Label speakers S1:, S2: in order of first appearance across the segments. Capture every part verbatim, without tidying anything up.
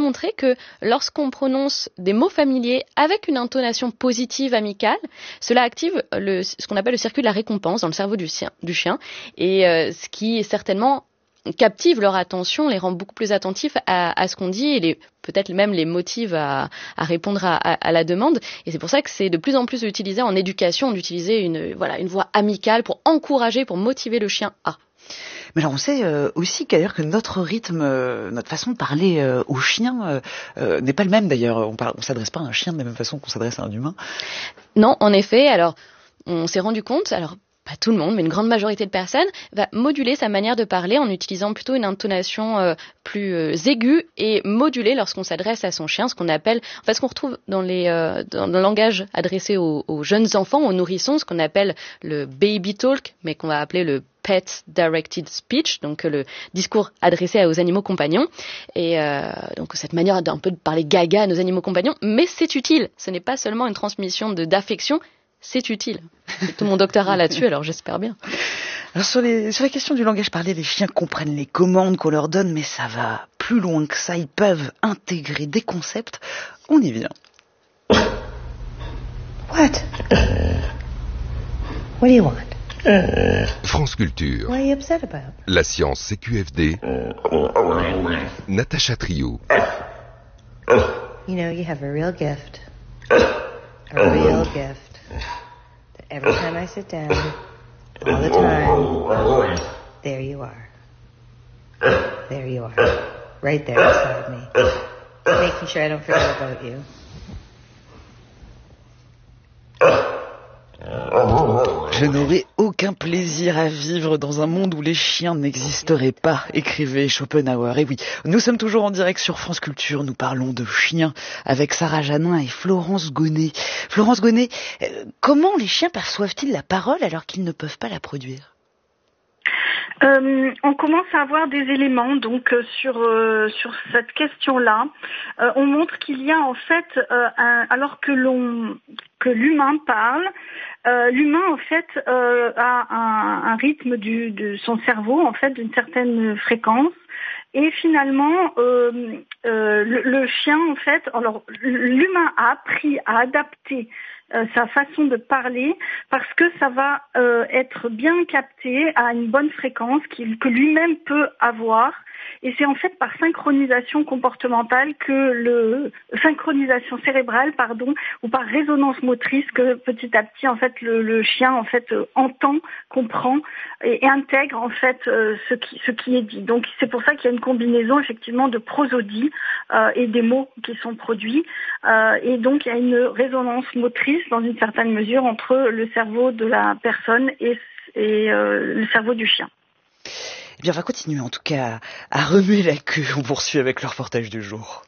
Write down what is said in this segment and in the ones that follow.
S1: démontré que lorsqu'on prononce des mots familiers avec une intonation positive, amicale, cela active le, ce qu'on appelle le circuit de la récompense dans le cerveau du, du chien, et euh, ce qui est certainement captive leur attention, les rend beaucoup plus attentifs à, à ce qu'on dit et les, peut-être même les motive à, à répondre à, à, à la demande. Et c'est pour ça que c'est de plus en plus utilisé en éducation, d'utiliser une, voilà, une voix amicale pour encourager, pour motiver le chien à.
S2: Mais alors on sait euh, aussi d'ailleurs que notre rythme, euh, notre façon de parler euh, aux chiens euh, euh, n'est pas le même d'ailleurs. On ne s'adresse pas à un chien de la même façon qu'on s'adresse à un humain.
S1: Non, en effet. Alors, on s'est rendu compte, alors pas tout le monde, mais une grande majorité de personnes, va moduler sa manière de parler en utilisant plutôt une intonation euh, plus euh, aiguë et modulée lorsqu'on s'adresse à son chien, ce qu'on appelle, en fait, ce qu'on retrouve dans, les, euh, dans le langage adressé aux, aux jeunes enfants, aux nourrissons, ce qu'on appelle le baby talk, mais qu'on va appeler le pet directed speech, donc le discours adressé aux animaux compagnons. Et euh, donc cette manière d'un peu de parler gaga à nos animaux compagnons, mais c'est utile. Ce n'est pas seulement une transmission de, d'affection, c'est utile. J'ai tout mon doctorat là-dessus, alors j'espère bien.
S2: Alors sur les, sur les questions du langage parlé, les chiens comprennent les commandes qu'on leur donne, mais ça va plus loin que ça. Ils peuvent intégrer des concepts. On y vient.
S3: What? What do you want?
S4: France Culture.
S3: What are you upset about?
S4: La science C Q F D. Natacha Trio.
S3: You know, you have a real gift. A real gift. That every time I sit down, all the time, there you are. There you are. Right there beside me. Making sure I don't forget about you.
S2: Je n'aurai aucun plaisir à vivre dans un monde où les chiens n'existeraient pas, écrivait Schopenhauer. Et oui, nous sommes toujours en direct sur France Culture, nous parlons de chiens avec Sarah Janin et Florence Gonnet. Florence Gonnet, euh, comment les chiens perçoivent-ils la parole alors qu'ils ne peuvent pas la produire ?
S5: Euh, on commence à avoir des éléments donc euh, sur euh, sur cette question-là. Euh, on montre qu'il y a en fait, euh, un, alors que l'on que l'humain parle, euh, l'humain en fait euh, a un, un rythme du, de son cerveau en fait d'une certaine fréquence. Et finalement, euh, euh, le, le chien, en fait, alors l'humain a appris à adapter euh, sa façon de parler parce que ça va euh, être bien capté à une bonne fréquence qu'il, que lui-même peut avoir. Et c'est en fait par synchronisation comportementale que le synchronisation cérébrale, pardon, ou par résonance motrice que petit à petit en fait le, le chien en fait euh, entend, comprend et, et intègre en fait euh, ce qui ce qui est dit. Donc c'est pour ça qu'il y a une combinaison effectivement de prosodie euh, et des mots qui sont produits euh, et donc il y a une résonance motrice dans une certaine mesure entre le cerveau de la personne et, et euh, le cerveau du chien.
S2: Eh bien, on va continuer en tout cas à remuer la queue. On poursuit avec le reportage du jour.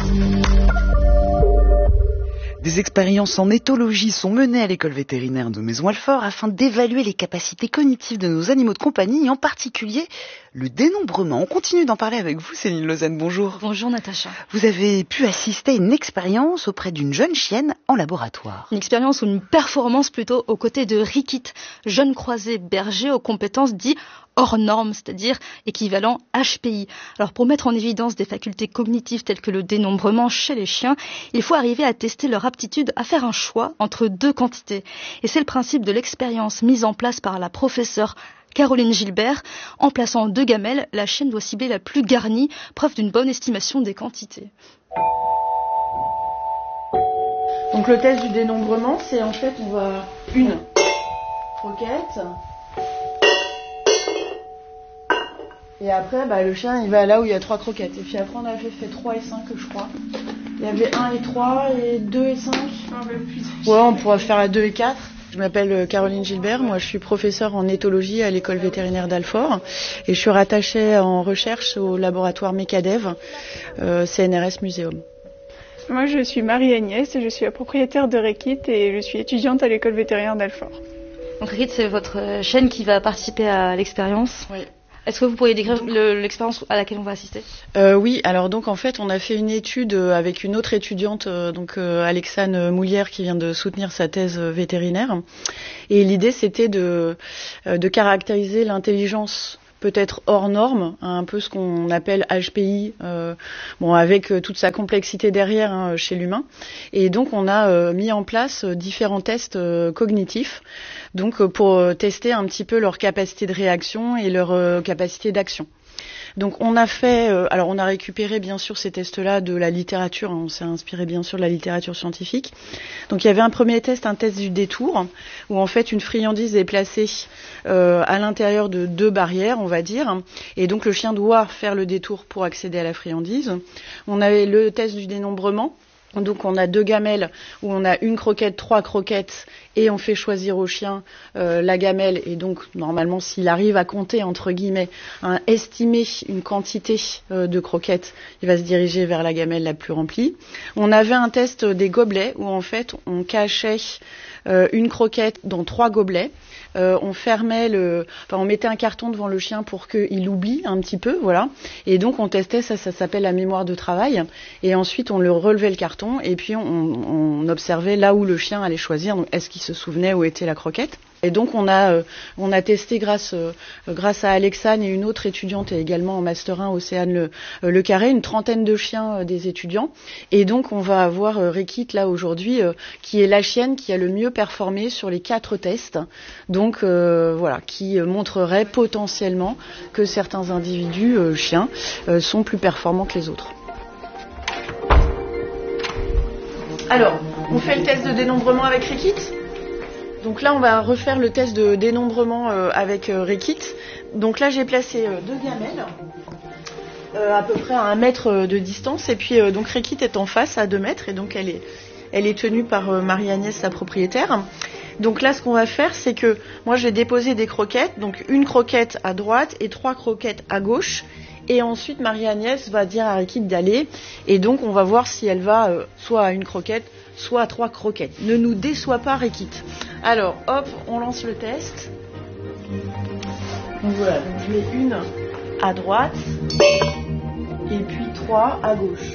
S2: Des expériences en éthologie sont menées à l'école vétérinaire de Maison-Alfort afin d'évaluer les capacités cognitives de nos animaux de compagnie et en particulier le dénombrement. On continue d'en parler avec vous, Céline Lausanne. Bonjour.
S6: Bonjour Natacha.
S2: Vous avez pu assister à une expérience auprès d'une jeune chienne en laboratoire.
S6: Une expérience ou une performance plutôt aux côtés de Rikit, jeune croisé berger aux compétences dites hors normes, c'est-à-dire équivalent H P I. Alors pour mettre en évidence des facultés cognitives telles que le dénombrement chez les chiens, il faut arriver à tester leur aptitude à faire un choix entre deux quantités. Et c'est le principe de l'expérience mise en place par la professeure Caroline Gilbert. En plaçant deux gamelles, la chienne doit cibler la plus garnie, preuve d'une bonne estimation des quantités.
S7: Donc le test du dénombrement, c'est en fait on va une croquette. Et après, bah, le chien, il va là où il y a trois croquettes. Et puis après, on avait fait trois et cinq, je crois. Il y avait un et trois, et deux et cinq. Ouais, on pourrait faire à deux et quatre. Je m'appelle Caroline Gilbert. Moi, je suis professeure en éthologie à l'école vétérinaire d'Alfort. Et je suis rattachée en recherche au laboratoire Mecadev, euh, C N R S Muséum.
S8: Moi, je suis Marie-Agnès et je suis la propriétaire de Rikit et je suis étudiante à l'école vétérinaire d'Alfort.
S6: Donc Rikit, c'est votre chienne qui va participer à l'expérience ?
S7: Oui.
S6: Est-ce que vous pourriez décrire le, l'expérience à laquelle on va assister ?
S7: euh, Oui, alors donc en fait on a fait une étude avec une autre étudiante, euh, donc euh, Alexane Moulière qui vient de soutenir sa thèse vétérinaire. Et l'idée c'était de, euh, de caractériser l'intelligence peut-être hors norme, hein, un peu ce qu'on appelle H P I, euh, bon, avec euh, toute sa complexité derrière hein, chez l'humain. Et donc on a euh, mis en place euh, différents tests euh, cognitifs, donc euh, pour euh, tester un petit peu leur capacité de réaction et leur euh, capacité d'action. Donc on a fait, euh, alors on a récupéré bien sûr ces tests-là de la littérature, hein, on s'est inspiré bien sûr de la littérature scientifique. Donc il y avait un premier test, un test du détour, où en fait une friandise est placée euh, à l'intérieur de deux barrières, on va dire, et donc le chien doit faire le détour pour accéder à la friandise. On avait le test du dénombrement. Donc on a deux gamelles où on a une croquette, trois croquettes et on fait choisir au chien euh, la gamelle et donc normalement s'il arrive à compter entre guillemets, hein, estimer une quantité euh, de croquettes, il va se diriger vers la gamelle la plus remplie. On avait un test des gobelets où en fait on cachait euh, une croquette dans trois gobelets. Euh, on fermait le, enfin on mettait un carton devant le chien pour qu'il oublie un petit peu, voilà. Et donc on testait ça, ça s'appelle la mémoire de travail. Et ensuite on le relevait le carton et puis on, on observait là où le chien allait choisir. Donc est-ce qu'il se souvenait où était la croquette? Et donc on a euh, on a testé grâce euh, grâce à Alexane et une autre étudiante et également en master un Océane Le, euh, Le Carré, une trentaine de chiens euh, des étudiants. Et donc on va avoir euh, Rekit là aujourd'hui euh, qui est la chienne qui a le mieux performé sur les quatre tests. Donc euh, voilà, qui euh, montrerait potentiellement que certains individus euh, chiens euh, sont plus performants que les autres. Alors, on fait le test de dénombrement avec Rekit. Donc là, on va refaire le test de dénombrement euh, avec euh, Rekit. Donc là, j'ai placé euh, deux gamelles, euh, à peu près à un mètre de distance. Et puis, euh, donc Rekit est en face à deux mètres. Et donc, elle est, elle est tenue par euh, Marie-Agnès, sa propriétaire. Donc là, ce qu'on va faire, c'est que moi, je vais déposer des croquettes. Donc une croquette à droite et trois croquettes à gauche. Et ensuite, Marie-Agnès va dire à Rekit d'aller. Et donc, on va voir si elle va euh, soit à une croquette, soit à trois croquettes. Ne nous déçois pas, Rekit. Alors, hop, on lance le test. Donc voilà, donc je mets une à droite et puis trois à gauche.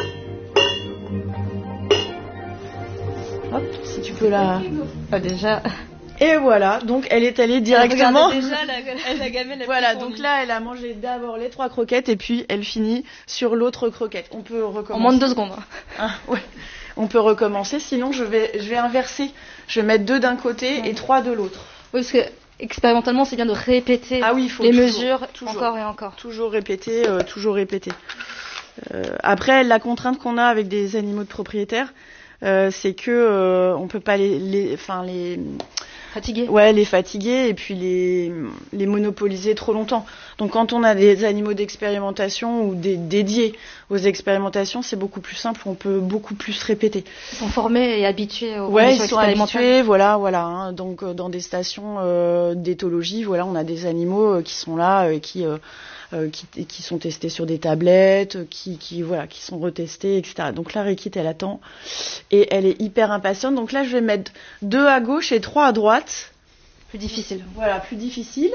S7: Hop, si tu peux la...
S6: Ah, déjà...
S7: Et voilà, donc elle est allée directement.
S6: Elle déjà la, la gamelle. La
S7: voilà, donc là, elle a mangé d'abord les trois croquettes et puis elle finit sur l'autre croquette. On peut recommencer.
S6: En moins de deux secondes.
S7: Ah, ouais. On peut recommencer. Sinon, je vais, je vais inverser. Je vais mettre deux d'un côté ouais. et trois de l'autre.
S6: Oui, parce que expérimentalement, c'est bien de répéter
S7: ah oui, faut
S6: les
S7: toujours,
S6: mesures
S7: toujours,
S6: encore et encore.
S7: Toujours répéter, euh, toujours répéter. Euh, après, la contrainte qu'on a avec des animaux de propriétaires, euh, c'est que euh, on peut pas les, les, enfin les
S6: fatiguer.
S7: Ouais, les fatiguer et puis les, les monopoliser trop longtemps. Donc quand on a des animaux d'expérimentation ou des dédiés aux expérimentations, c'est beaucoup plus simple, on peut beaucoup plus répéter.
S6: Ils sont formés et habitués aux
S7: ouais,
S6: conditions
S7: ils sont habitués, voilà, voilà. Hein. Donc euh, dans des stations euh, d'éthologie, voilà, on a des animaux euh, qui sont là et euh, qui euh, Euh, qui, qui sont testés sur des tablettes, qui, qui, voilà, qui sont retestés, et cetera. Donc là, Rekit, elle attend et elle est hyper impatiente. Donc là, je vais mettre deux à gauche et trois à droite.
S6: Plus difficile.
S7: Voilà, plus difficile.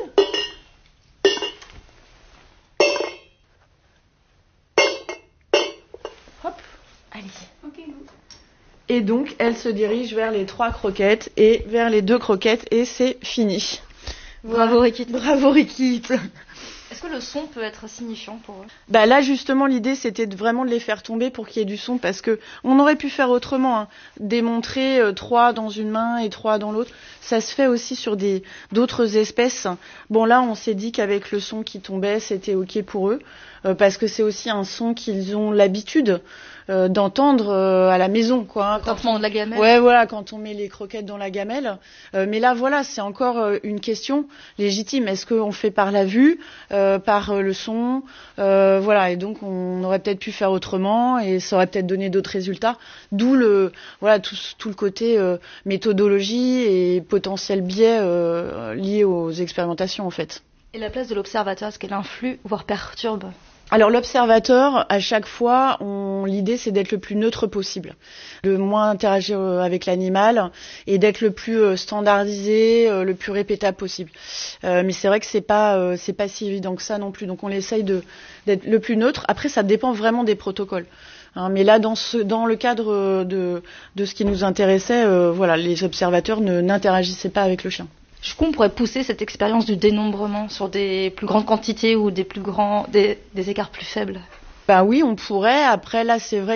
S7: Hop, allez. Okay. Et donc, elle se dirige vers les trois croquettes et vers les deux croquettes et c'est fini.
S6: Bravo, Rekit.
S7: Bravo, Rekit.
S6: Est-ce que le son peut être signifiant pour eux?
S7: Bah là justement l'idée c'était de vraiment de les faire tomber pour qu'il y ait du son parce que on aurait pu faire autrement, hein. Démontrer euh, trois dans une main et trois dans l'autre. Ça se fait aussi sur des d'autres espèces. Bon là on s'est dit qu'avec le son qui tombait c'était ok pour eux euh, parce que c'est aussi un son qu'ils ont l'habitude euh, d'entendre euh, à la maison quoi. Hein,
S6: quand on de la gamelle.
S7: Ouais voilà quand on met les croquettes dans la gamelle. Euh, mais là voilà c'est encore euh, une question légitime. Est-ce qu'on fait par la vue? Euh, par euh, le son, euh, voilà, et donc on aurait peut-être pu faire autrement et ça aurait peut-être donné d'autres résultats. D'où le, voilà, tout, tout le côté euh, méthodologie et potentiel biais euh, liés aux expérimentations en fait.
S6: Et la place de l'observateur, est-ce qu'elle influe, voire perturbe?
S7: Alors l'observateur, à chaque fois, on, l'idée c'est d'être le plus neutre possible, de moins interagir avec l'animal et d'être le plus standardisé, le plus répétable possible. Euh, mais c'est vrai que c'est pas euh, c'est pas si évident que ça non plus. Donc on essaye de d'être le plus neutre. Après ça dépend vraiment des protocoles. Hein, mais là dans ce dans le cadre de de ce qui nous intéressait, euh, voilà, les observateurs ne n'interagissaient pas avec le chien.
S6: Jusqu'où on pourrait pousser cette expérience du dénombrement sur des plus grandes quantités ou des plus grands, des, des écarts plus faibles?
S7: Ben oui, on pourrait. Après, là, c'est vrai